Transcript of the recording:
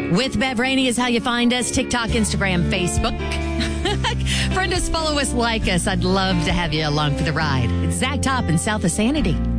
With Bev Rainey is how you find us. TikTok, Instagram, Facebook. Friend us, follow us, like us. I'd love to have you along for the ride. It's Zach Top and South of Sanity.